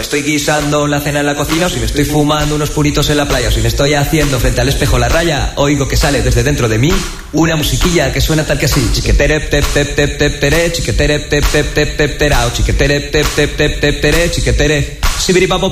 estoy guisando la cena en la cocina, o si me estoy fumando unos puritos en la playa, o si me estoy haciendo frente al espejo la raya, oigo que sale desde dentro de mí una musiquilla que suena tal que así. Chiquetere tep tep tep tep tere, chiquetere tep tep tep tep terao, chiquetere tep tep tep tep tere, chiquetere. Sibiripapo